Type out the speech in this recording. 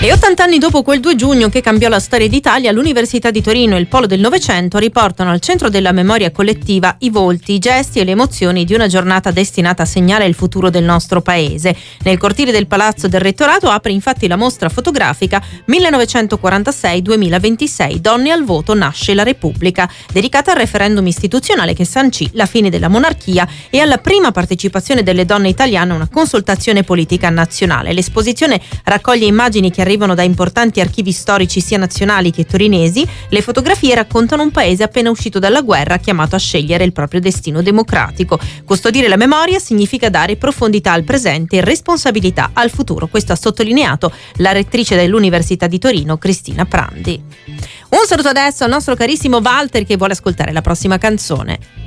E 80 anni dopo quel 2 giugno che cambiò la storia d'Italia, l'Università di Torino e il Polo del Novecento riportano al centro della memoria collettiva i volti, i gesti e le emozioni di una giornata destinata a segnare il futuro del nostro paese. Nel cortile del Palazzo del Rettorato apre infatti la mostra fotografica 1946-2026, Donne al voto, nasce la Repubblica, dedicata al referendum istituzionale che sancì la fine della monarchia e alla prima partecipazione delle donne italiane a una consultazione politica nazionale. L'esposizione raccoglie immagini che arrivano da importanti archivi storici sia nazionali che torinesi. Le fotografie raccontano un paese appena uscito dalla guerra chiamato a scegliere il proprio destino democratico. Custodire la memoria significa dare profondità al presente e responsabilità al futuro. Questo ha sottolineato la rettrice dell'Università di Torino, Cristina Prandi. Un saluto adesso al nostro carissimo Walter che vuole ascoltare la prossima canzone.